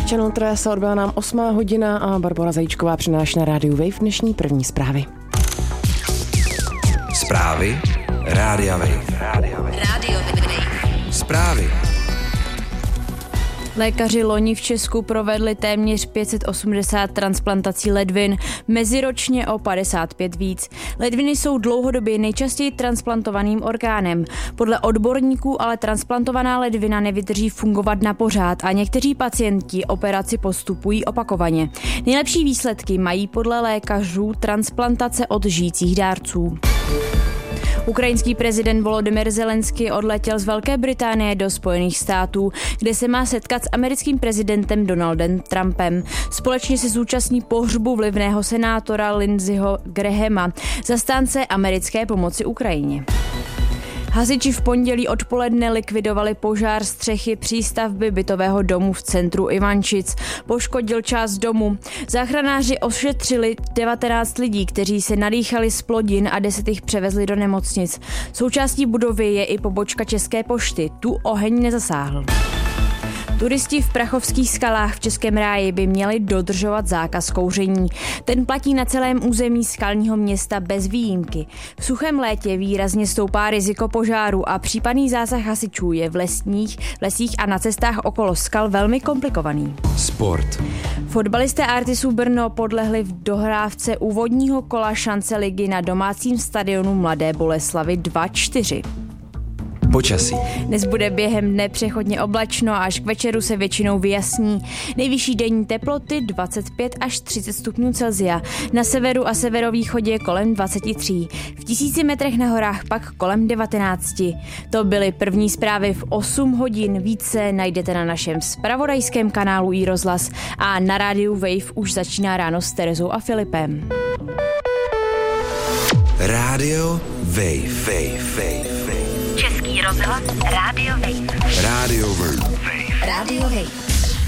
Channel Tresa, odbyla nám 8. hodina a Barbora Zajíčková přináší na rádiu Wave dnešní první zprávy. Zprávy Rádia Wave. Rádio Wave. Zprávy. Lékaři loni v Česku provedli téměř 580 transplantací ledvin, meziročně o 55 víc. Ledviny jsou dlouhodobě nejčastěji transplantovaným orgánem. Podle odborníků ale transplantovaná ledvina nevydrží fungovat na pořád a někteří pacienti operaci postupují opakovaně. Nejlepší výsledky mají podle lékařů transplantace od žijících dárců. Ukrajinský prezident Volodymyr Zelenský odletěl z Velké Británie do Spojených států, kde se má setkat s americkým prezidentem Donaldem Trumpem. Společně se zúčastní pohřbu vlivného senátora Lindseyho Grahama, zastánce americké pomoci Ukrajině. Hasiči v pondělí odpoledne likvidovali požár střechy přístavby bytového domu v centru Ivančic. Poškodil část domu. Záchranáři ošetřili 19 lidí, kteří se nadýchali z plodin a 10 jich převezli do nemocnic. Součástí budovy je i pobočka České pošty. Tu oheň nezasáhl. Turisti v Prachovských skalách v Českém ráji by měli dodržovat zákaz kouření. Ten platí na celém území skalního města bez výjimky. V suchém létě výrazně stoupá riziko požáru a případný zásah hasičů je v lesích a na cestách okolo skal velmi komplikovaný. Sport. Fotbalisté Artisu Brno podlehli v dohrávce úvodního kola šance ligy na domácím stadionu Mladé Boleslavi 2-4. Počasí. Dnes bude během dne přechodně oblačno a až k večeru se většinou vyjasní. Nejvyšší denní teploty 25 až 30 stupňů Celsia. Na severu a severovýchodě kolem 23. V 1000 metrech na horách pak kolem 19. To byly první zprávy v 8 hodin. Více najdete na našem zpravodajském kanálu iRozhlas a na rádiu Wave už začíná ráno s Terezou a Filipem. Rádio Wave. Český rozhlas Rádio Wave. Rádio Wave. Rádio Wave.